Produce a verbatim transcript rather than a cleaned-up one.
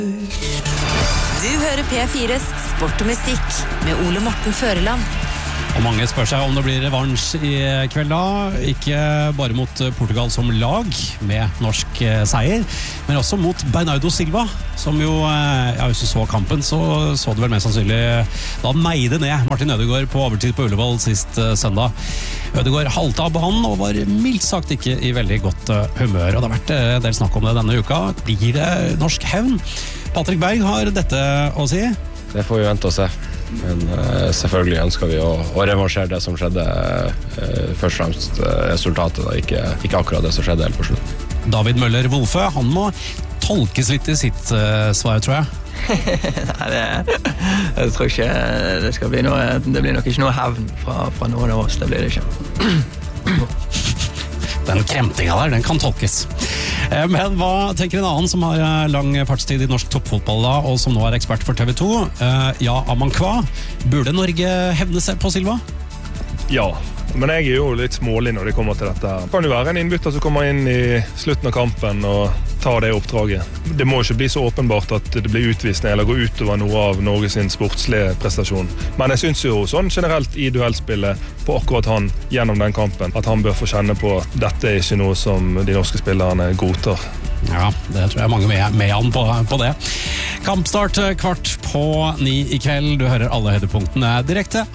Du hører P fires Sport og Musikk med Ole Morten Føreland. Og mange spør seg om det blir revansj i kveld da, ikke bare mot Portugal som lag med norsk seier, men også mot Bernardo Silva, som jo, ja, hvis du så kampen, så så det vel mest sannsynlig da meide ned Martin Ødegaard på overtid på Ullevål sist søndag. Ødegaard halta av banen og var mildt sagt ikke i veldig godt humør, og det har vært en del snakk om det denne uka. Blir det norsk hevn? Patrick Berg har dette å si. Det får vi vente og se. Men uh, selvfølgelig ønsker vi å, å revansjere det som skjedde, uh, først og fremst uh, resultatet, da, ikke, ikke akkurat det som skjedde helt på slutt. David Møller Wolfe, han må tolkes litt i sitt uh, svar, tror jeg. Nei, det, jeg tror ikke det skal bli noe, det blir nok ikke noe hevn fra, fra noen av oss, det blir det ikke. Den kremtinga der, den kan tolkes. Men hva tenker en annen som har lang fartstid i norsk toppfotball da, og som nå er ekspert for T V to? Ja, Amankwa, burde Norge hevne seg på Silva? Ja, men jeg er jo litt smålig når det kommer til dette. Det kan jo være en innbytter som kommer inn i slutten av kampen og tar det oppdraget. Det må ikke bli så åpenbart at det blir utvisning eller går utover noe av Norges sportslige prestasjon. Men jeg synes jo sånn generelt i duellspillet på akkurat han gjennom den kampen, at han bør få kjenne på at dette er ikke noe som de norske spillerne godtar. Ja, det tror jeg mange med, med han på, på det. Kampstart kvart på ni i kveld. Du hører alle høydepunktene direkte